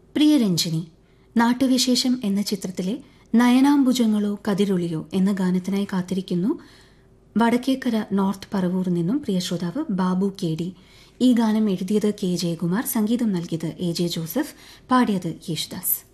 പ്രിയരഞ്ജിനി നാട്ടുവിശേഷം എന്ന ചിത്രത്തിലെ നയനാംബുജങ്ങളോ കതിരൊളിയോ എന്ന ഗാനത്തിനായി കാത്തിരിക്കുന്നു വടക്കേക്കര നോർത്ത് പറവൂർ നിന്നും പ്രിയ ശ്രോതാവ് ബാബു കെ.ഡി. ഈ ഗാനം എഴുതിയത് കെ ജയകുമാർ, സംഗീതം നൽകിയത് എ ജെ ജോസഫ്, പാടിയത് യേശുദാസ്.